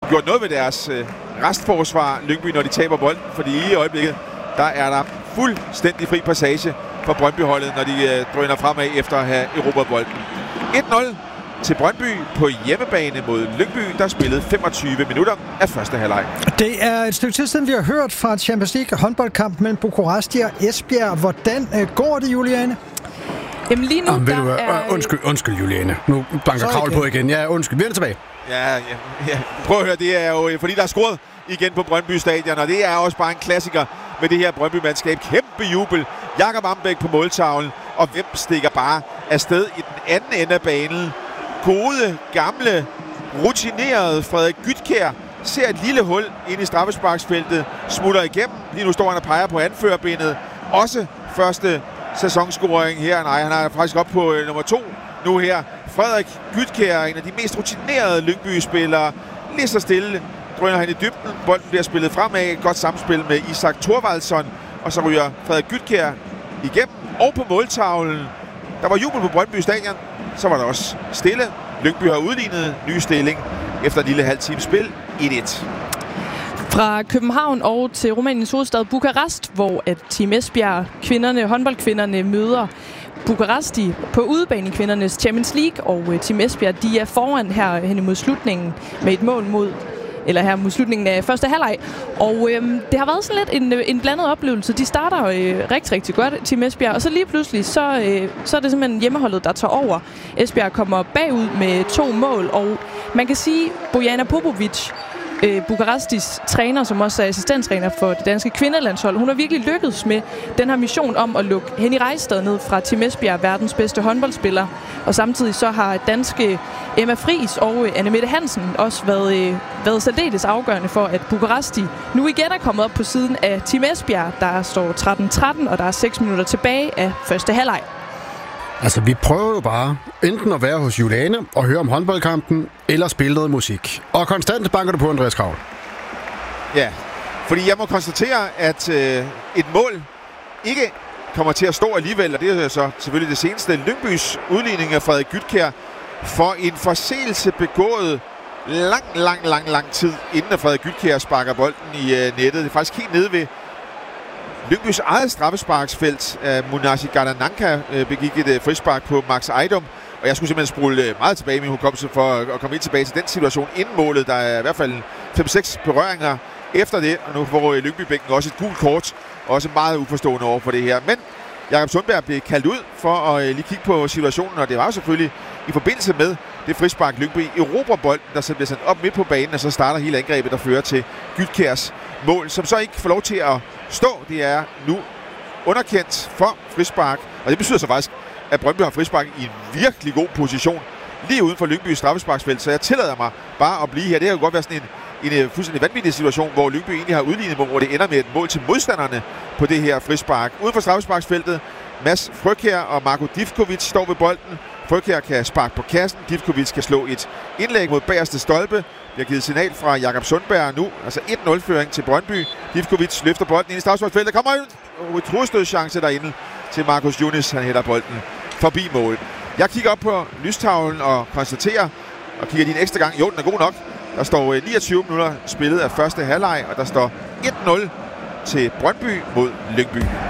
gjort noget ved deres restforsvar, Lyngby, når de taber bolden, fordi i øjeblikket, der er der fuldstændig fri passage for Brøndby-holdet, når de drøner fremad efter at have erobret bolden. 1-0 til Brøndby på hjemmebane mod Lyngby, der spillede 25 minutter af første halvleg. Det er et stykke tid siden, vi har hørt fra Champions League håndboldkamp mellem Bucuresti og Esbjerg. Hvordan går det, Juliane? Jamen lige nu, der er... Undskyld, Juliane. Nu banker Kravl på igen. Ja, undskyld. Vi er tilbage. Ja. Prøv at høre, det er jo fordi, der er scoret igen på Brøndby Stadion, og det er også bare en klassiker med det her Brøndby-mandskab. Kæmpe jubel. Jakob Ambæk på måltavlen, og hvem stikker bare afsted i den anden ende af banen? Gode, gamle, rutinerede Frederik Gytkjær ser et lille hul ind i straffesparksfeltet, smutter igennem. Lige nu står han og peger på anførerbindet. Også første sæsonscoring her. Nej, han er faktisk op på nummer 2 nu her. Frederik Gytkjær, en af de mest rutinerede Lyngby-spillere. Lige så stille drøner han i dybden. Bolden bliver spillet fremad. Et godt samspil med Isak Thorvaldsson. Og så ryger Frederik Gytkjær igennem. Og på måltavlen, der var jubel på Brøndby Stadion. Så var der også stille. Lyngby har udlignet ny stilling efter en lille halv times spil. 1-1. Fra København og til Rumæniens hovedstad Bukarest, hvor at Team Esbjerg, håndboldkvinderne, møder Bukaresti på udebane i kvindernes Champions League, og Team Esbjerg, de er foran her hen imod slutningen med et mål mod slutningen af første halvleg. Og det har været sådan lidt en blandet oplevelse. De starter rigtig, rigtig godt, Team Esbjerg, og så lige pludselig, så er det simpelthen hjemmeholdet, der tager over. Esbjerg kommer bagud med 2 mål, og man kan sige, Bojana Popovic, Bukarestis træner, som også er assistenttræner for det danske kvindelandshold, hun har virkelig lykkedes med den her mission om at lukke Henny Reistad ned fra Team Esbjerg, verdens bedste håndboldspiller. Og samtidig så har danske Emma Friis og Anne-Mette Hansen også været særdeles afgørende for, at Bukaresti nu igen er kommet op på siden af Team Esbjerg. Der står 13-13, og der er 6 minutter tilbage af første halvleg. Altså, vi prøver jo bare enten at være hos Juliane og høre om håndboldkampen, eller spille noget musik. Og konstant banker du på, Andreas Kravl. Ja, fordi jeg må konstatere, at et mål ikke kommer til at stå alligevel, og det er så selvfølgelig det seneste. Lyngbys udligning af Frederik Gytkjær for en forseelse begået lang tid, inden at Frederik Gytkjær sparker bolden i nettet. Det er faktisk helt nede ved Lyngbys eget straffesparksfelt. Munashi Gardananka begik et frispark på Max Ejdom, og jeg skulle simpelthen spole meget tilbage i min hukommelse for at komme ind tilbage til den situation inden målet. Der er i hvert fald 5-6 berøringer efter det, og nu får Lyngby-bænken også et gult kort, også meget uforstående over for det her. Men Jakob Sundberg blev kaldt ud for at lige kigge på situationen, og det var jo selvfølgelig i forbindelse med det frispark Lyngby erobrer bolden, der så bliver sendt op midt på banen, og så starter hele angrebet, der fører til Gytkjærs mål, som så ikke får lov til at stå. Det er nu underkendt for frispark, og det betyder så faktisk, at Brøndby har frispark i en virkelig god position lige uden for Lyngbys straffesparksfelt, så jeg tillader mig bare at blive her. Det kan jo godt være sådan en fuldstændig vanvittig situation, hvor Lyngby egentlig har udlignet, hvor det ender med et mål til modstanderne på det her frispark. Uden for straffesparksfeltet, Mads Frøkjær og Marko Divkovic står ved bolden. Frøkjær kan sparke på kassen, Divkovic kan slå et indlæg mod bagerste stolpe. Vi har givet signal fra Jakob Sundberg nu, altså 1-0-føring til Brøndby. Divkovic løfter bolden ind i straffesparksfeltet, kommer et hovedstødschance derinde til Markus Junis. Han hælder bolden forbi mål. Jeg kigger op på lystavlen og konstaterer, og kigger lige en ekstra gang, jo, den er god nok. Der står 29 minutter spillet af første halvleg, og der står 1-0 til Brøndby mod Lyngby.